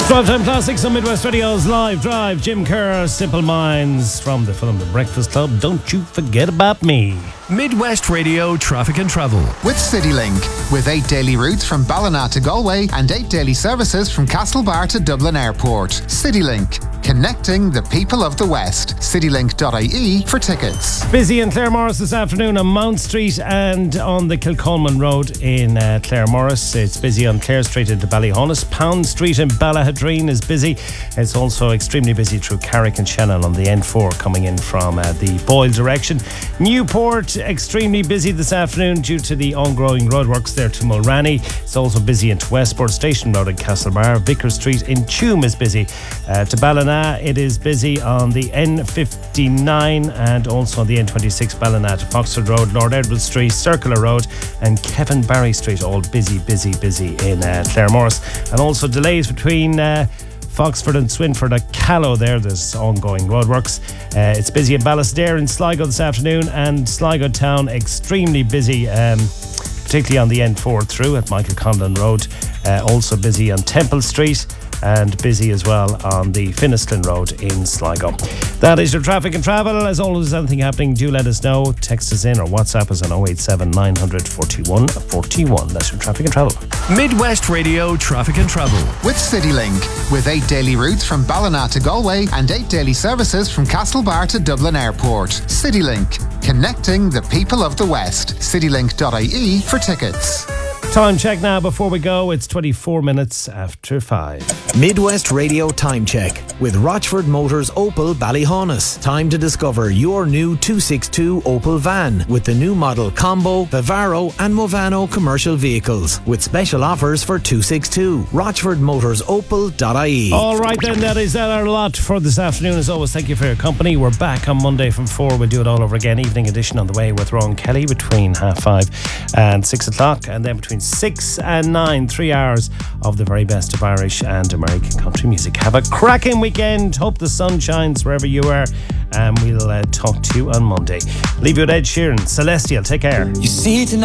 Drive Time Classics on Midwest Radio's Live Drive. Jim Kerr, Simple Minds from the film The Breakfast Club. Don't you forget about me. Midwest Radio Traffic and Travel. With CityLink. With 8 daily routes from Ballina to Galway and 8 daily services from Castlebar to Dublin Airport. CityLink. Connecting the people of the West. CityLink.ie for tickets. Busy in Claremorris this afternoon on Mount Street and on the Kilcolman Road in Claremorris. It's busy on Clare Street into Ballyhonus. Pound Street in Ballahadreen is busy. It's also extremely busy through Carrick and Shannon on the N4 coming in from the Boyle direction. Newport, extremely busy this afternoon due to the ongoing roadworks there to Mulranny. It's also busy into Westport Station Road in Castlebar. Vicar Street in Tuam is busy. To Ballina, it is busy on the N59 and also on the N26 Ballina to Foxford Road, Lord Edward Street, Circular Road and Kevin Barry Street, all busy in Claremorris. And also delays between Foxford and Swinford at Callow there. There's ongoing roadworks. It's busy at Ballastare in Sligo this afternoon, and Sligo town extremely busy, particularly on the N4 through at Michael Conlon Road. Also busy on Temple Street and busy as well on the Finnislin Road in Sligo. That is your traffic and travel. As always, anything happening, do let us know. Text us in or WhatsApp us on 087 900 41 41. That's your traffic and travel. Midwest Radio Traffic and Travel. With CityLink. With 8 daily routes from Ballina to Galway and 8 daily services from Castlebar to Dublin Airport. CityLink. Connecting the people of the West. CityLink.ie for tickets. Time check now before we go. It's 24 minutes after 5. Midwest Radio Time Check with Rochford Motors Opel Ballyhonus. Time to discover your new 262 Opel van with the new model Combo, Vivaro and Movano commercial vehicles with special offers for 262. Rochford Motors Opel.ie. All right then, that is our lot for this afternoon. As always, thank you for your company. We're back on Monday from 4. We'll do it all over again. Evening edition on the way with Ron Kelly between 5:30 and 6 o'clock, and then between 6 and 9, 3 hours of the very best of Irish and American country music. Have a cracking weekend. Hope the sun shines wherever you are, and we'll talk to you on Monday. Leave you with Ed Sheeran. Celestial, take care. You see tonight.